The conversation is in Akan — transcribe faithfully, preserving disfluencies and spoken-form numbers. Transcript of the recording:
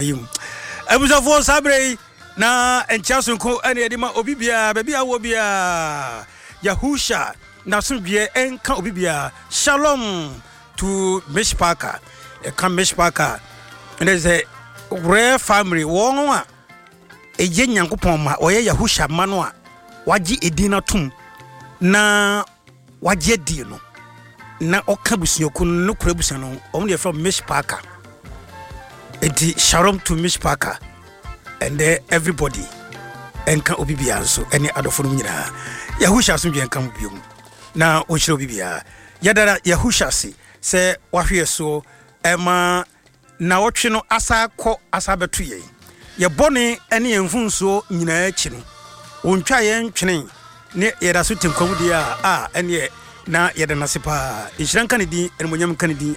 ayim abusafo sabre na enchasunko ene edima obibia baby awo bia Yahusha na sunbie enka obibia shalom to Mishpaka e kan Mishpaka and there's a rare family won a eje nyankopon ma oye Yahusha mano a waji edina tum na waje di no na oka busuoku no kura busa no om dey from Mishpaka edi shalom to Mishpaka and there everybody enka obibia nso ene adofo no nyina Yahusha so bien kan biom na o hire obibia yadara Yahusha si se wahwe so ema na wotwe no asa kɔ asa beto ye ye bone ene enfunso nyina achi no wontwa ye ntwene ne yeda so tenkwamudi a a ene na yeda nase pa inhyiran kanedi ene monyam kanedi